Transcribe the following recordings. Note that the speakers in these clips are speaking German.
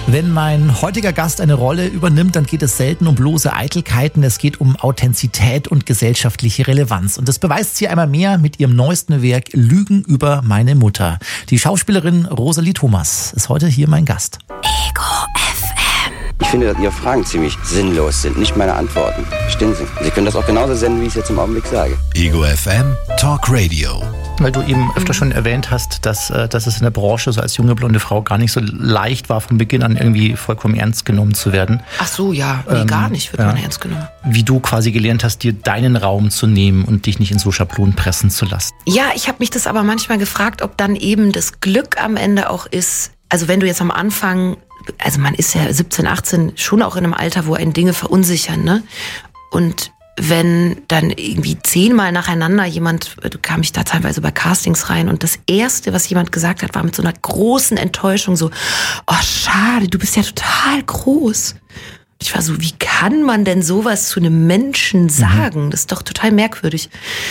Wenn mein heutiger Gast eine Rolle übernimmt, dann geht es selten um bloße Eitelkeiten. Es geht um Authentizität und gesellschaftliche Relevanz. Und das beweist sie einmal mehr mit ihrem neuesten Werk Lügen über meine Mutter. Die Schauspielerin Rosalie Thomas ist heute hier mein Gast. Ego FM. Ich finde, dass Ihre Fragen ziemlich sinnlos sind, nicht meine Antworten. Verstehen Sie? Sie können das auch genauso senden, wie ich es jetzt im Augenblick sage. Ego FM Talk Radio. Weil du eben öfter schon erwähnt hast, dass es in der Branche so als junge blonde Frau gar nicht so leicht war, von Beginn an irgendwie vollkommen ernst genommen zu werden. Ach so, ja. Nee, gar nicht wird man ernst genommen. Wie du quasi gelernt hast, dir deinen Raum zu nehmen und dich nicht in so Schablonen pressen zu lassen. Ja, ich habe mich das aber manchmal gefragt, ob dann eben das Glück am Ende auch ist, also wenn du jetzt am Anfang, also man ist ja 17, 18 schon auch in einem Alter, wo einen Dinge verunsichern, ne? Und wenn dann irgendwie 10-mal nacheinander kam ich da teilweise bei Castings rein und das Erste, was jemand gesagt hat, war mit so einer großen Enttäuschung so, oh schade, du bist ja total groß. Ich war so, wie kann man denn sowas zu einem Menschen sagen? Das ist doch total merkwürdig.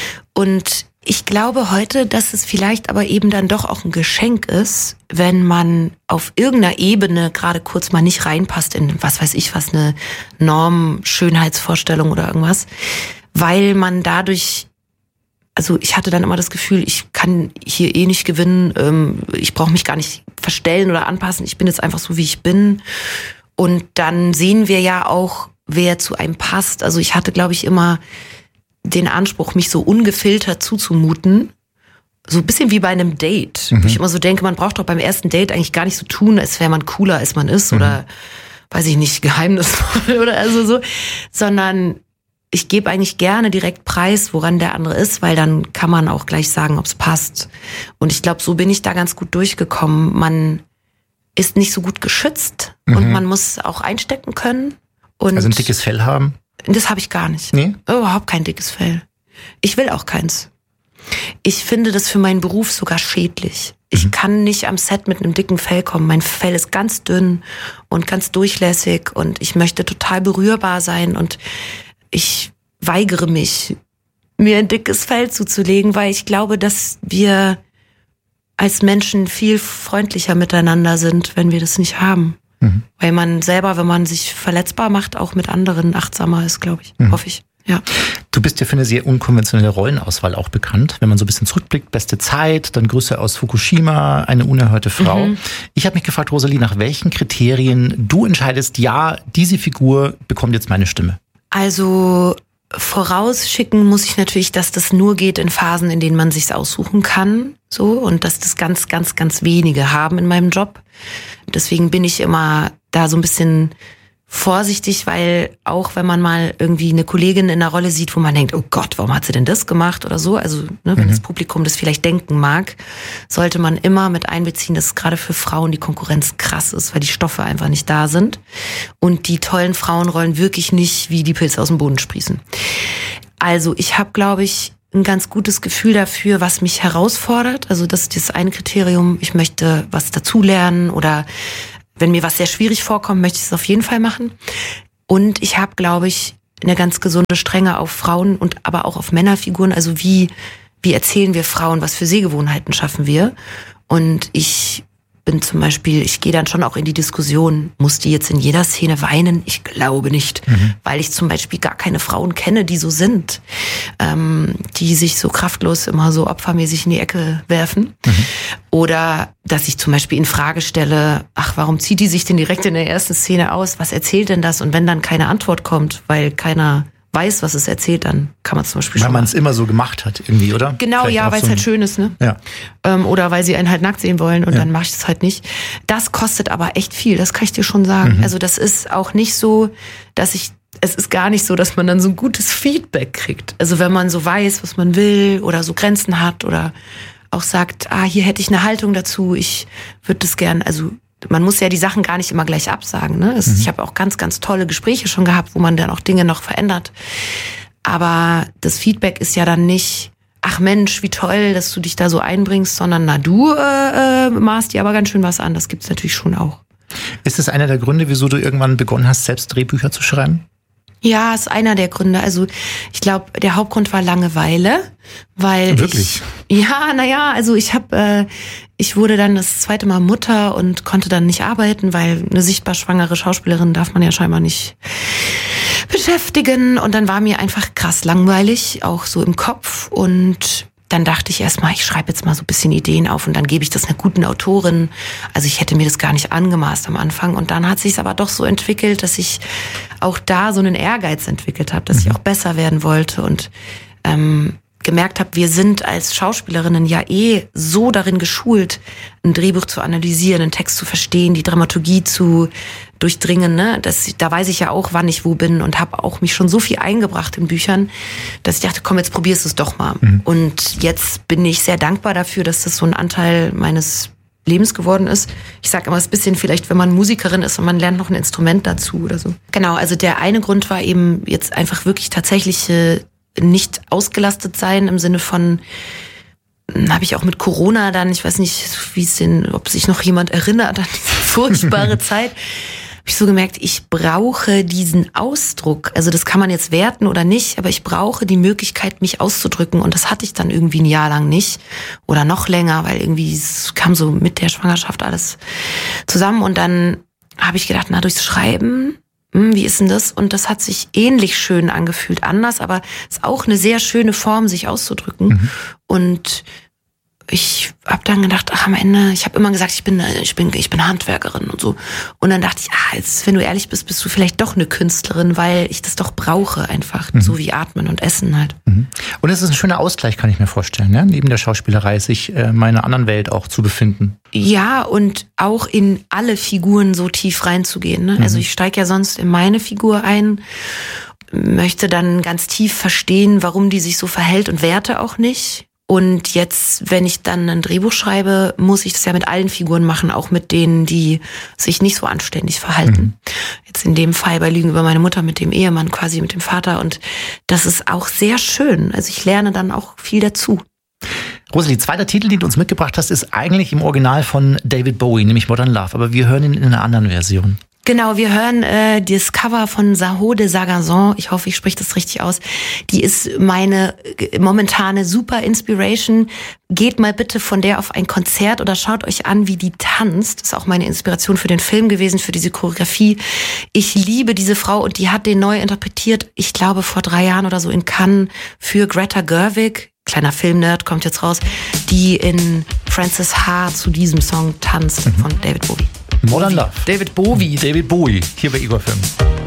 Und ich glaube heute, dass es vielleicht aber eben dann doch auch ein Geschenk ist, wenn man auf irgendeiner Ebene gerade kurz mal nicht reinpasst in, was weiß ich was, eine Norm, Schönheitsvorstellung oder irgendwas, weil man dadurch, also ich hatte dann immer das Gefühl, ich kann hier eh nicht gewinnen, ich brauche mich gar nicht verstellen oder anpassen, ich bin jetzt einfach so, wie ich bin. Und dann sehen wir ja auch, wer zu einem passt. Also ich hatte, glaube ich, immer den Anspruch, mich so ungefiltert zuzumuten. So ein bisschen wie bei einem Date. Wo ich immer so denke, man braucht doch beim ersten Date eigentlich gar nicht so tun, als wäre man cooler, als man ist. Oder, weiß ich nicht, geheimnisvoll oder also so. Sondern ich gebe eigentlich gerne direkt preis, woran der andere ist, weil dann kann man auch gleich sagen, ob es passt. Und ich glaube, so bin ich da ganz gut durchgekommen. Man ist nicht so gut geschützt und man muss auch einstecken können. Und also ein dickes Fell haben? Das habe ich gar nicht. Nee? Überhaupt kein dickes Fell. Ich will auch keins. Ich finde das für meinen Beruf sogar schädlich. Ich kann nicht am Set mit einem dicken Fell kommen. Mein Fell ist ganz dünn und ganz durchlässig und ich möchte total berührbar sein und ich weigere mich, mir ein dickes Fell zuzulegen, weil ich glaube, dass wir als Menschen viel freundlicher miteinander sind, wenn wir das nicht haben. Weil man selber, wenn man sich verletzbar macht, auch mit anderen achtsamer ist, glaube ich. Hoffe ich. Ja. Du bist ja für eine sehr unkonventionelle Rollenauswahl auch bekannt. Wenn man so ein bisschen zurückblickt, beste Zeit, dann Grüße aus Fukushima, eine unerhörte Frau. Ich habe mich gefragt, Rosalie, nach welchen Kriterien du entscheidest, ja, diese Figur bekommt jetzt meine Stimme? Also vorausschicken muss ich natürlich, dass das nur geht in Phasen, in denen man sich's aussuchen kann, so, und dass das ganz, ganz, ganz wenige haben in meinem Job. Deswegen bin ich immer da so ein bisschen vorsichtig, weil auch wenn man mal irgendwie eine Kollegin in einer Rolle sieht, wo man denkt, oh Gott, warum hat sie denn das gemacht oder so, also ne, wenn das Publikum das vielleicht denken mag, sollte man immer mit einbeziehen, dass gerade für Frauen die Konkurrenz krass ist, weil die Stoffe einfach nicht da sind und die tollen Frauenrollen wirklich nicht wie die Pilze aus dem Boden sprießen. Also ich habe, glaube ich, ein ganz gutes Gefühl dafür, was mich herausfordert. Also das ist das eine Kriterium, ich möchte was dazulernen oder wenn mir was sehr schwierig vorkommt, möchte ich es auf jeden Fall machen. Und ich habe, glaube ich, eine ganz gesunde Strenge auf Frauen und aber auch auf Männerfiguren. Also wie erzählen wir Frauen, was für Sehgewohnheiten schaffen wir? Und ich bin zum Beispiel, ich gehe dann schon auch in die Diskussion, muss die jetzt in jeder Szene weinen? Ich glaube nicht, weil ich zum Beispiel gar keine Frauen kenne, die so sind, die sich so kraftlos immer so opfermäßig in die Ecke werfen. Oder dass ich zum Beispiel in Frage stelle, ach, warum zieht die sich denn direkt in der ersten Szene aus? Was erzählt denn das? Und wenn dann keine Antwort kommt, weil keiner weiß, was es erzählt, dann kann man zum Beispiel weil schon. Weil man es immer so gemacht hat irgendwie, oder? Genau, vielleicht ja, weil es so halt schön ist, ne? Ja. Oder weil sie einen halt nackt sehen wollen und dann mache ich es halt nicht. Das kostet aber echt viel, das kann ich dir schon sagen. Also das ist auch nicht so, es ist gar nicht so, dass man dann so ein gutes Feedback kriegt. Also wenn man so weiß, was man will oder so Grenzen hat oder auch sagt, hier hätte ich eine Haltung dazu, ich würde das gern, also man muss ja die Sachen gar nicht immer gleich absagen. Ne? Ich habe auch ganz, ganz tolle Gespräche schon gehabt, wo man dann auch Dinge noch verändert. Aber das Feedback ist ja dann nicht, ach Mensch, wie toll, dass du dich da so einbringst, sondern na du maßt dir aber ganz schön was an. Das gibt's natürlich schon auch. Ist das einer der Gründe, wieso du irgendwann begonnen hast, selbst Drehbücher zu schreiben? Ja, ist einer der Gründe. Also ich glaube, der Hauptgrund war Langeweile, weil wirklich? also ich habe Ich wurde dann das zweite Mal Mutter und konnte dann nicht arbeiten, weil eine sichtbar schwangere Schauspielerin darf man ja scheinbar nicht beschäftigen. Und dann war mir einfach krass langweilig, auch so im Kopf. Und dann dachte ich erstmal, ich schreibe jetzt mal so ein bisschen Ideen auf und dann gebe ich das einer guten Autorin. Also ich hätte mir das gar nicht angemaßt am Anfang. Und dann hat sich es aber doch so entwickelt, dass ich auch da so einen Ehrgeiz entwickelt habe, dass ich auch besser werden wollte und gemerkt habe, wir sind als Schauspielerinnen ja so darin geschult, ein Drehbuch zu analysieren, einen Text zu verstehen, die Dramaturgie zu durchdringen. Ne? Da weiß ich ja auch, wann ich wo bin und habe auch mich schon so viel eingebracht in Büchern, dass ich dachte, komm, jetzt probierst du es doch mal. Und jetzt bin ich sehr dankbar dafür, dass das so ein Anteil meines Lebens geworden ist. Ich sage immer, es ist ein bisschen vielleicht, wenn man Musikerin ist und man lernt noch ein Instrument dazu oder so. Genau, also der eine Grund war eben jetzt einfach wirklich tatsächliche nicht ausgelastet sein im Sinne von, habe ich auch mit Corona dann, ich weiß nicht, ob sich noch jemand erinnert an diese furchtbare Zeit, habe ich so gemerkt, ich brauche diesen Ausdruck. Also das kann man jetzt werten oder nicht, aber ich brauche die Möglichkeit, mich auszudrücken und das hatte ich dann irgendwie ein Jahr lang nicht oder noch länger, weil irgendwie es kam so mit der Schwangerschaft alles zusammen und dann habe ich gedacht, durchs Schreiben, wie ist denn das? Und das hat sich ähnlich schön angefühlt, anders, aber es ist auch eine sehr schöne Form, sich auszudrücken. Und ich habe dann gedacht, am Ende, ich habe immer gesagt, ich bin Handwerkerin und so. Und dann dachte ich, jetzt, wenn du ehrlich bist, bist du vielleicht doch eine Künstlerin, weil ich das doch brauche einfach, so wie Atmen und Essen halt. Und es ist ein schöner Ausgleich, kann ich mir vorstellen, ne? Neben der Schauspielerei, sich in einer anderen Welt auch zu befinden. Ja, und auch in alle Figuren so tief reinzugehen. Ne? Also ich steige ja sonst in meine Figur ein, möchte dann ganz tief verstehen, warum die sich so verhält und werte auch nicht. Und jetzt, wenn ich dann ein Drehbuch schreibe, muss ich das ja mit allen Figuren machen, auch mit denen, die sich nicht so anständig verhalten. Jetzt in dem Fall bei Lügen über meine Mutter mit dem Ehemann, quasi mit dem Vater. Und das ist auch sehr schön. Also ich lerne dann auch viel dazu. Rosalie, zweiter Titel, den du uns mitgebracht hast, ist eigentlich im Original von David Bowie, nämlich Modern Love. Aber wir hören ihn in einer anderen Version. Genau, wir hören das Cover von Saho de Sagazon. Ich hoffe, ich spreche das richtig aus. Die ist meine momentane super Inspiration. Geht mal bitte von der auf ein Konzert oder schaut euch an, wie die tanzt. Das ist auch meine Inspiration für den Film gewesen, für diese Choreografie. Ich liebe diese Frau und die hat den neu interpretiert, ich glaube vor 3 Jahren oder so in Cannes für Greta Gerwig. Kleiner Filmnerd, kommt jetzt raus, die in Frances Ha zu diesem Song tanzt von David Bowie. Modern Love. David Bowie. David Bowie, hier bei Igor Film.